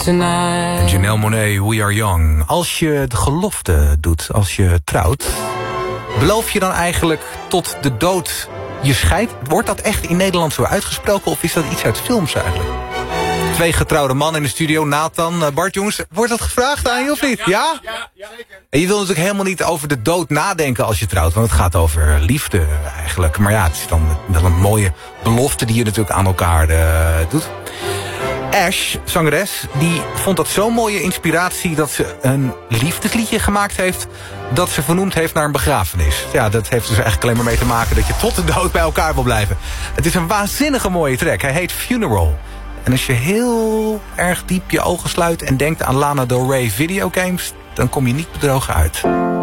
tonight. En Janelle Monáe, We Are Young. Als je de gelofte doet, als je trouwt, beloof je dan eigenlijk tot de dood je scheidt? Wordt dat echt in Nederland zo uitgesproken of is dat iets uit films eigenlijk? 2 getrouwde mannen in de studio. Nathan, Bart, jongens, wordt dat gevraagd aan je of niet? Ja? Ja, zeker. En je wil natuurlijk helemaal niet over de dood nadenken als je trouwt. Want het gaat over liefde eigenlijk. Maar ja, het is dan wel een mooie belofte die je natuurlijk aan elkaar doet. Ash, zangeres, die vond dat zo'n mooie inspiratie dat ze een liefdesliedje gemaakt heeft dat ze vernoemd heeft naar een begrafenis. Ja, dat heeft dus eigenlijk alleen maar mee te maken dat je tot de dood bij elkaar wil blijven. Het is een waanzinnige mooie track. Hij heet Funeral. En als je heel erg diep je ogen sluit en denkt aan Lana Del Rey videogames, dan kom je niet bedrogen uit.